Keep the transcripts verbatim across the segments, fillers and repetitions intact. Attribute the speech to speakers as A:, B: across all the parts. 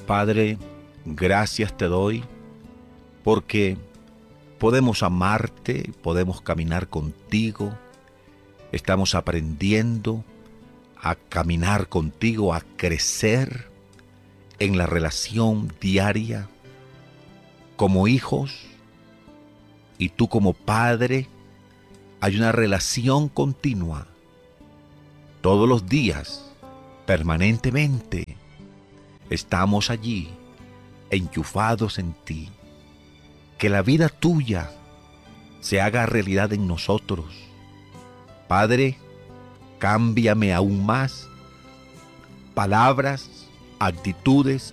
A: Padre, gracias te doy porque podemos amarte, podemos caminar contigo, estamos aprendiendo a caminar contigo, a crecer en la relación diaria como hijos y tú como padre. Hay una relación continua todos los días, permanentemente. Estamos allí, enchufados en ti. Que la vida tuya se haga realidad en nosotros. Padre, cámbiame aún más palabras, actitudes,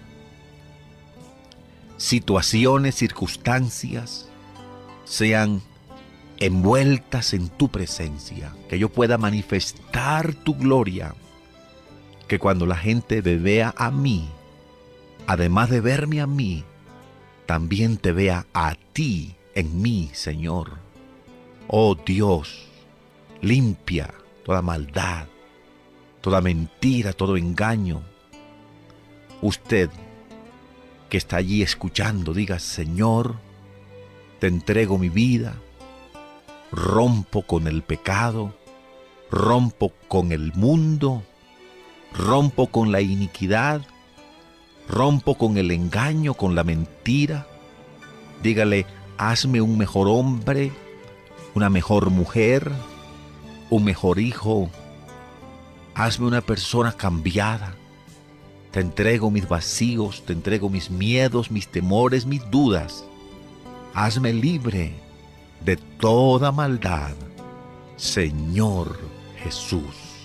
A: situaciones, circunstancias, sean envueltas en tu presencia, que yo pueda manifestar tu gloria, que cuando la gente me vea a mí, además de verme a mí, también te vea a ti en mí, Señor. Oh Dios, limpia toda maldad, toda mentira, todo engaño. Usted que está allí escuchando, diga: Señor, te entrego mi vida, rompo con el pecado, rompo con el mundo, rompo con la iniquidad, rompo con el engaño, con la mentira. Dígale: hazme un mejor hombre, una mejor mujer, un mejor hijo. Hazme una persona cambiada. Te entrego mis vacíos, te entrego mis miedos, mis temores, mis dudas. Hazme libre de toda maldad, Señor Jesús.